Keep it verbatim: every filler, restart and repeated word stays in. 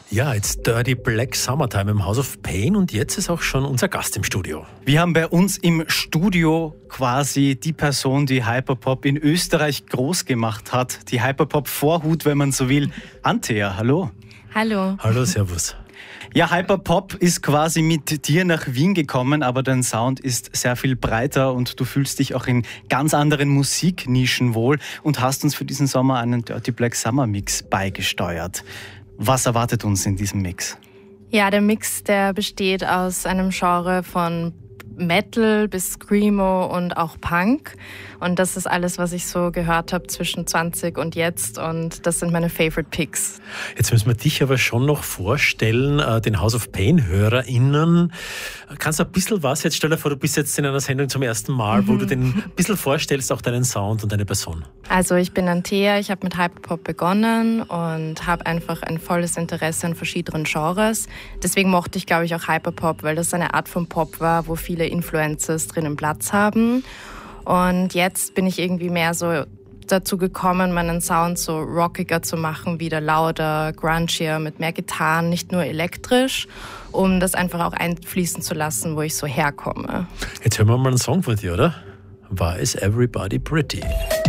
Ja, jetzt Dirty Black Summertime im House of Pain und jetzt ist auch schon unser Gast im Studio. Wir haben bei uns im Studio quasi die Person, die Hyperpop in Österreich groß gemacht hat. Die Hyperpop-Vorhut, wenn man so will. Antea, hallo. Hallo. Hallo, servus. Ja, Hyperpop ist quasi mit dir nach Wien gekommen, aber dein Sound ist sehr viel breiter und du fühlst dich auch in ganz anderen Musiknischen wohl und hast uns für diesen Sommer einen Dirty Black Summer Mix beigesteuert. Was erwartet uns in diesem Mix? Ja, der Mix, der besteht aus einem Genre von Metal bis Screamo und auch Punk. Und das ist alles, was ich so gehört habe zwischen zwanzig und jetzt. Und das sind meine Favorite Picks. Jetzt müssen wir dich aber schon noch vorstellen, den House of Pain-HörerInnen. Kannst du ein bisschen was, jetzt stell dir vor, du bist jetzt in einer Sendung zum ersten Mal, mhm. wo du den ein bisschen vorstellst, auch deinen Sound und deine Person. Also ich bin Antea, ich habe mit Hyperpop begonnen und habe einfach ein volles Interesse an verschiedenen Genres. Deswegen mochte ich, glaube ich, auch Hyperpop, weil das eine Art von Pop war, wo viele Influencers drinnen Platz haben. Und jetzt bin ich irgendwie mehr so dazu gekommen, meinen Sound so rockiger zu machen, wieder lauter, grunchier, mit mehr Gitarren, nicht nur elektrisch, um das einfach auch einfließen zu lassen, wo ich so herkomme. Jetzt hören wir mal einen Song von dir, oder? Why is everybody pretty?